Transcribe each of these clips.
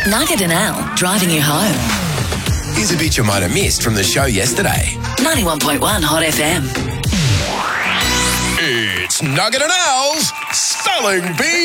Nugget and Al driving you home. Here's a bit you might have missed from the show yesterday. 91.1 Hot FM. It's Nugget and Al's Spelling Bee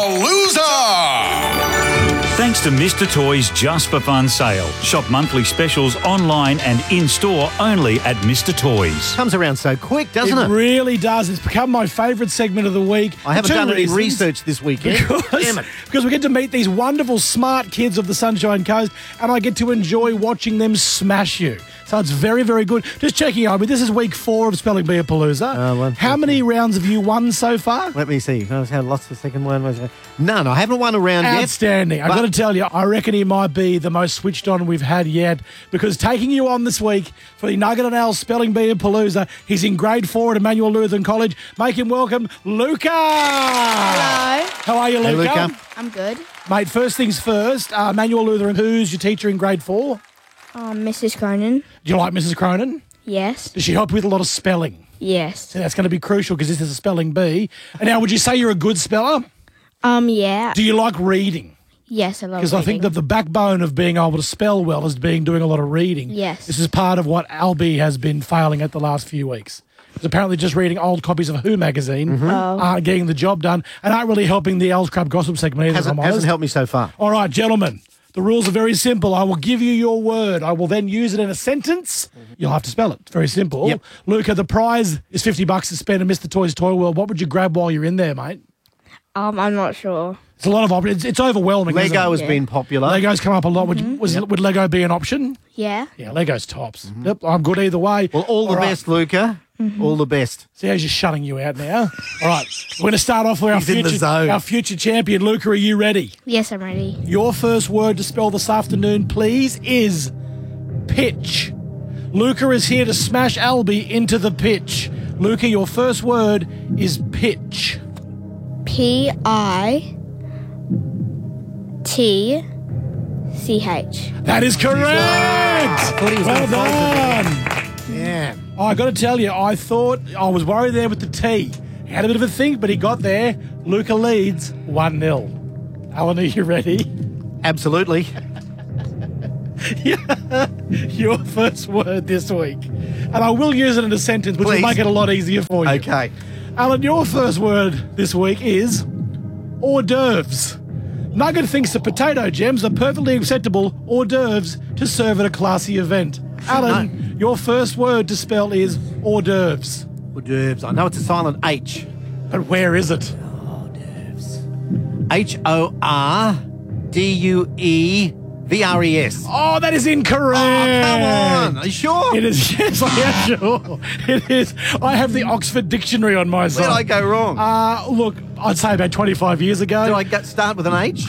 Palooza. Thanks to Mr. Toys Just for Fun sale. Shop monthly specials online and in-store only at Mr. Toys. Comes around so quick, doesn't it? It really does. It's become my favourite segment of the week. I haven't done any research this weekend. Damn it. Because we get to meet these wonderful, smart kids of the Sunshine Coast, and I get to enjoy watching them smash you. So it's very, very good. Just checking out, this is week 4 of Spelling Bee Palooza. How many rounds have you won so far? Let me see. I've had lots the second one. None. I haven't won a round yet. Outstanding. I've got to tell you, I reckon he might be the most switched on we've had yet, because taking you on this week for the Nugget and Al Spelling Bee Palooza, he's in grade 4 at Emmanuel Lutheran College. Make him welcome Luca. Hello. How are you, Luca? Hey, Luca. I'm good. Mate, first things first, Emmanuel Lutheran, who's your teacher in grade 4? Mrs. Cronin. Do you like Mrs. Cronin? Yes. Does she help you with a lot of spelling? Yes. So that's going to be crucial because this is a spelling bee. And now, would you say you're a good speller? Yeah. Do you like reading? Yes, I love Because I think that the backbone of being able to spell well is doing a lot of reading. Yes. This is part of what Albie has been failing at the last few weeks. Because apparently just reading old copies of Who magazine aren't getting the job done and aren't really helping the Al's Crab Gossip segment either, if I'm honest. Hasn't helped me so far. All right, gentlemen. The rules are very simple. I will give you your word. I will then use it in a sentence. You'll have to spell it. It's very simple. Yep. Luca, the prize is $50 to spend at Mr. Toys Toy World. What would you grab while you're in there, mate? I'm not sure. It's a lot of options. It's overwhelming. Lego has isn't it? been popular. Lego's come up a lot. Would Lego be an option? Yeah. Yeah, Lego's tops. Yep, I'm good either way. Well, all the best, Luca. All the best. See how she's shutting you out now? All right, we're going to start off with He's in the zone. our future champion. Luca, are you ready? Yes, I'm ready. Your first word to spell this afternoon, please, is pitch. Luca is here to smash Albie into the pitch. Luca, your first word is pitch. Pitch. That is correct. thought he was Well gonna done. Yeah. Oh, I got to tell you, I was worried there with the T. He had a bit of a think, but he got there. Luca leads 1-0. Alan, are you ready? Absolutely. Your first word this week. And I will use it in a sentence, which Please. will make it a lot easier for you. Okay. Alan, your first word this week is hors d'oeuvres. Nugget thinks that potato gems are perfectly acceptable hors d'oeuvres to serve at a classy event. Alan, your first word to spell is hors d'oeuvres. Hors d'oeuvres. I know it's a silent H. But where is it? Hors d'oeuvres. HORDUEVRES. Oh, that is incorrect. Oh, come on. Are you sure? It is, yes, I am sure. It is. I have the Oxford Dictionary on my side. Where did I go wrong? Look, I'd say about 25 years ago. Did I start with an H?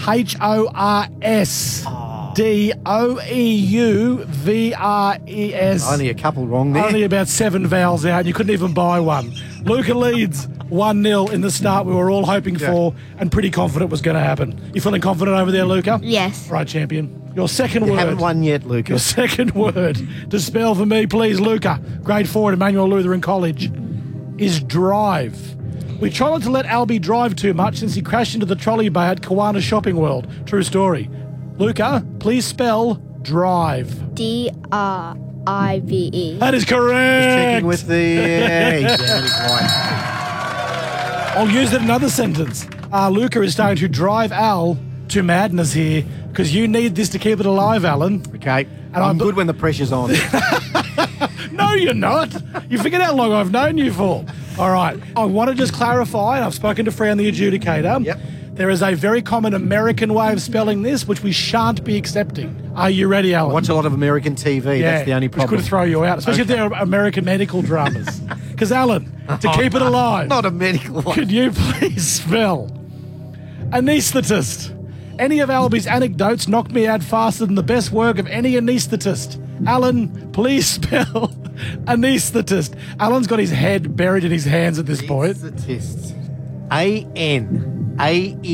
HORSDOEUVRES. Only a couple wrong there. Only about 7 vowels out. You couldn't even buy one. Luca leads 1-0 in the start we were all hoping for and pretty confident was going to happen. You feeling confident over there, Luca? Yes. Right, champion. Your second You word. haven't won yet, Luca. Your second word to spell for me, please, Luca. Grade 4 at Emmanuel Lutheran College is drive. We try not to let Albie drive too much since he crashed into the trolley bay at Kiwana Shopping World. True story. Luca, please spell drive. DRIVE. That is correct. Just checking with the... he's right. I'll use it in another sentence. Luca is starting to drive Al to madness here because you need this to keep it alive, Alan. Okay. And I'm good when the pressure's on. No, you're not. You forget how long I've known you for. All right. I want to just clarify, and I've spoken to Fran, the adjudicator. Yep. There is a very common American way of spelling this, which we shan't be accepting. Are you ready, Alan? Watch a lot of American TV. That's the only Which problem. could throw you out, especially if they're American medical dramas. Because, Alan, to keep it alive, Not a medical one. could you please spell anaesthetist? Any of Albie's anecdotes knocked me out faster than the best work of any anaesthetist. Alan, please spell anaesthetist. Alan's got his head buried in his hands at this point. Anaesthetist.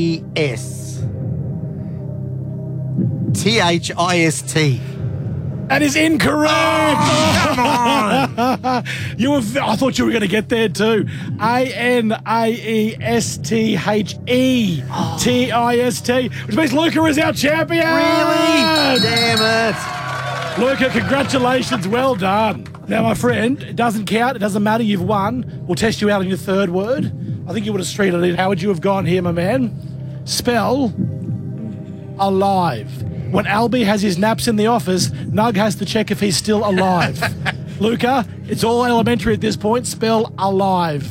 ANAESTHIST. That is incorrect. Come on. I thought you were going to get there too. ANAESTHETIST, which means Luca is our champion. Really? Damn it. Luca, congratulations. Well done. Now, my friend, it doesn't count. It doesn't matter. You've won. We'll test you out on your third word. I think you would have streeted it in. How would you have gone here, my man? Spell alive. When Albie has his naps in the office, Nug has to check if he's still alive. Luca, it's all elementary at this point. Spell alive.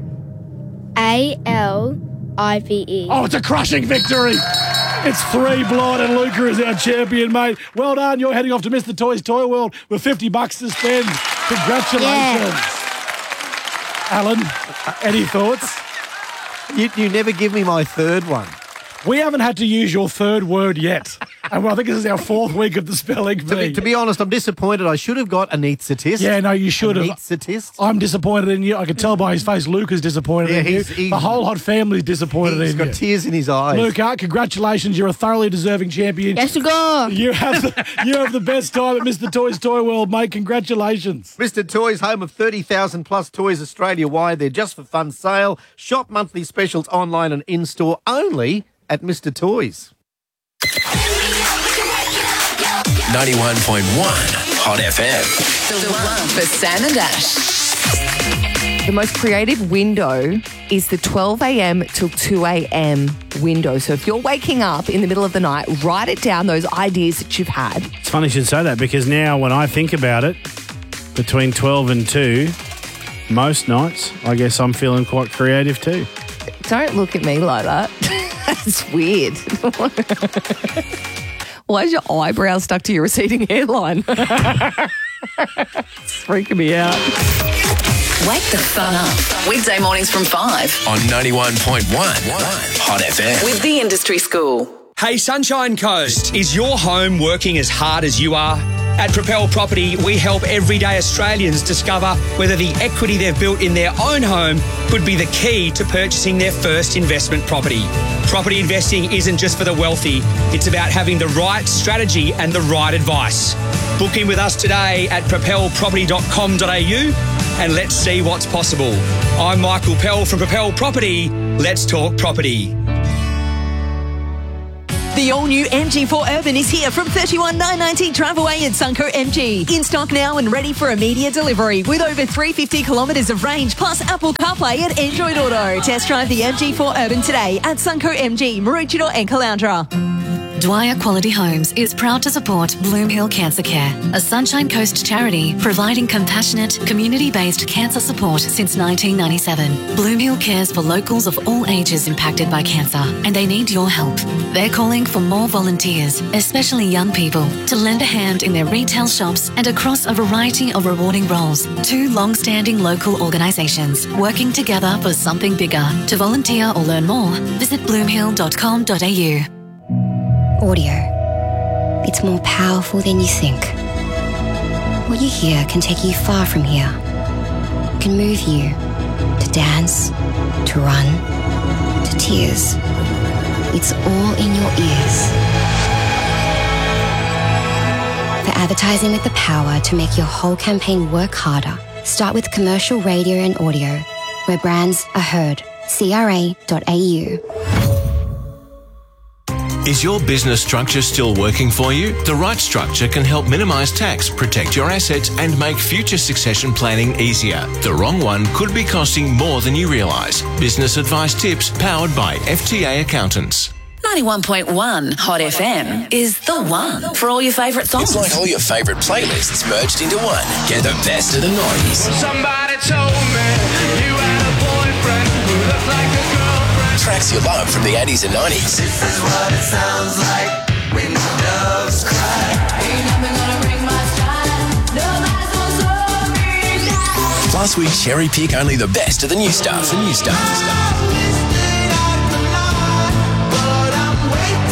ALIVE. Oh, it's a crushing victory. It's 3-0 and Luca is our champion, mate. Well done. You're heading off to Mr. Toys Toy World with $50 to spend. Congratulations. Alan, any thoughts? You never give me my third one. We haven't had to use your third word yet. And I think this is our 4th week of the spelling bee. To be honest, I'm disappointed. I should have got anesthetist. Yeah, no, you should have. Anesthetist. I'm disappointed in you. I can tell by his face Luca's disappointed in you. The whole hot family's disappointed in you. He's got tears in his eyes. Luca, congratulations. You're a thoroughly deserving champion. Yes, to go. You have the best time at Mr. Toys Toy World, mate. Congratulations. Mr. Toys, home of 30,000 plus toys Australia-wide. They're just for fun sale. Shop monthly specials online and in-store only at Mr. Toys. 91.1 Hot FM. The one for Sam and Ash. The most creative window is the 12 a.m. till 2 a.m. window. So if you're waking up in the middle of the night, write it down, those ideas that you've had. It's funny you should say that because now when I think about it, between 12 and 2, most nights, I guess I'm feeling quite creative too. Don't look at me like that. That's weird. Why is your eyebrow stuck to your receding hairline? It's freaking me out. Wake the fun up. Weekday mornings from 5 On 91.1 Hot FM. with the Industry School. Hey, Sunshine Coast, is your home working as hard as you are? At Propel Property, we help everyday Australians discover whether the equity they've built in their own home could be the key to purchasing their first investment property. Property investing isn't just for the wealthy, it's about having the right strategy and the right advice. Book in with us today at propelproperty.com.au and let's see what's possible. I'm Michael Pell from Propel Property. Let's talk property. The all-new MG4 Urban is here from $31,990 drive away at Sunco MG. In stock now and ready for immediate delivery with over 350 kilometres of range plus Apple CarPlay and Android Auto. Test drive the MG4 Urban today at Sunco MG, Maroochydore and Caloundra. Dwyer Quality Homes is proud to support Bloom Hill Cancer Care, a Sunshine Coast charity providing compassionate, community-based cancer support since 1997. Bloom Hill cares for locals of all ages impacted by cancer, and they need your help. They're calling for more volunteers, especially young people, to lend a hand in their retail shops and across a variety of rewarding roles. 2 long-standing local organisations working together for something bigger. To volunteer or learn more, visit bloomhill.com.au. Audio. It's more powerful than you think. What you hear can take you far from here. It can move you to dance, to run, to tears. It's all in your ears. For advertising with the power to make your whole campaign work harder, start with commercial radio and audio, where brands are heard. CRA.au. Is your business structure still working for you? The right structure can help minimise tax, protect your assets and make future succession planning easier. The wrong one could be costing more than you realise. Business advice tips powered by FTA Accountants. 91.1 Hot FM is the one for all your favourite songs. It's like all your favourite playlists merged into one. Get the best of the 90s. Somebody told me you had a boyfriend who looked like a girlfriend. Tracks you love from the 80s and 90s. This is what it sounds like when the doves cry. Ain't nothing gonna bring my style. Nobody's gonna slow me down. Plus, we cherry pick only the best of the new stuff. The new stuff.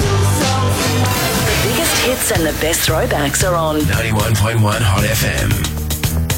The biggest hits and the best throwbacks are on 91.1 Hot FM.